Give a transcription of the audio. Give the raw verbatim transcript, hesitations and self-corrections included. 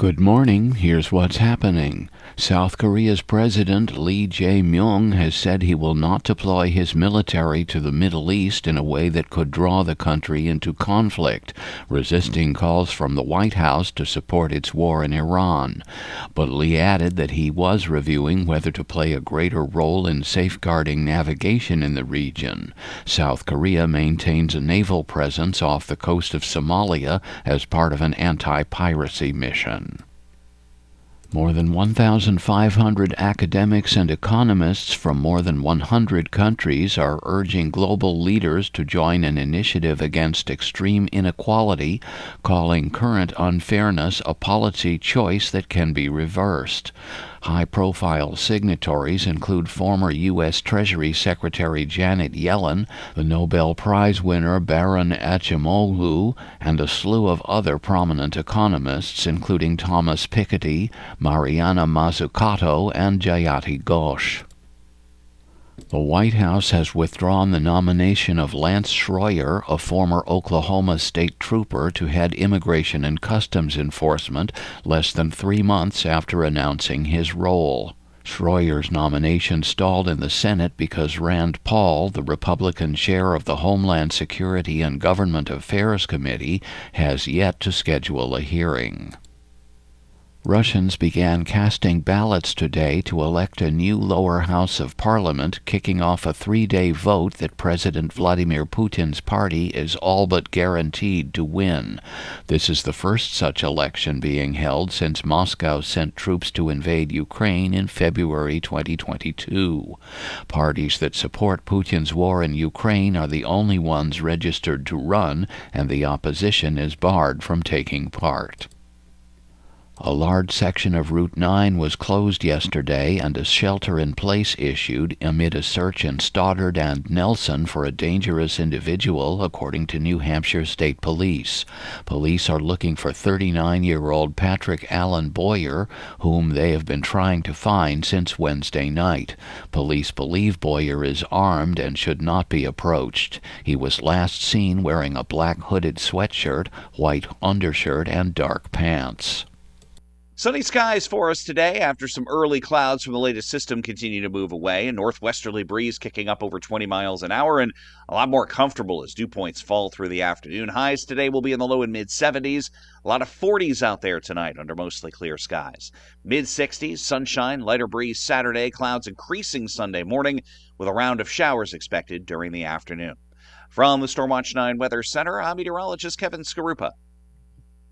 Good morning. Here's what's happening. South Korea's President Lee Jae-myung has said he will not deploy his military to the Middle East in a way that could draw the country into conflict, resisting calls from the White House to support its war in Iran. But Lee added that he was reviewing whether to play a greater role in safeguarding navigation in the region. South Korea maintains a naval presence off the coast of Somalia as part of an anti-piracy mission. More than one thousand five hundred academics and economists from more than one hundred countries are urging global leaders to join an initiative against extreme inequality, calling current unfairness a policy choice that can be reversed. High-profile signatories include former U S Treasury Secretary Janet Yellen, the Nobel Prize winner Baron Acemoglu, and a slew of other prominent economists, including Thomas Piketty, Mariana Mazzucato, and Jayati Ghosh. The White House has withdrawn the nomination of Lance Schroyer, a former Oklahoma State trooper, to head Immigration and Customs Enforcement less than three months after announcing his role. Schroyer's nomination stalled in the Senate because Rand Paul, the Republican chair of the Homeland Security and Government Affairs Committee, has yet to schedule a hearing. Russians began casting ballots today to elect a new lower house of parliament, kicking off a three-day vote that President Vladimir Putin's party is all but guaranteed to win. This is the first such election being held since Moscow sent troops to invade Ukraine in February twenty twenty-two. Parties that support Putin's war in Ukraine are the only ones registered to run, and the opposition is barred from taking part. A large section of Route nine was closed yesterday and a shelter-in-place issued amid a search in Stoddard and Nelson for a dangerous individual, according to New Hampshire State Police. Police are looking for thirty-nine-year-old Patrick Allen Boyer, whom they have been trying to find since Wednesday night. Police believe Boyer is armed and should not be approached. He was last seen wearing a black hooded sweatshirt, white undershirt, and dark pants. Sunny skies for us today after some early clouds from the latest system continue to move away. A northwesterly breeze kicking up over twenty miles an hour and a lot more comfortable as dew points fall through the afternoon. Highs today will be in the low and mid seventies. A lot of forties out there tonight under mostly clear skies. mid sixties, sunshine, lighter breeze Saturday, clouds increasing Sunday morning with a round of showers expected during the afternoon. From the Stormwatch nine Weather Center, I'm meteorologist Kevin Skarupa.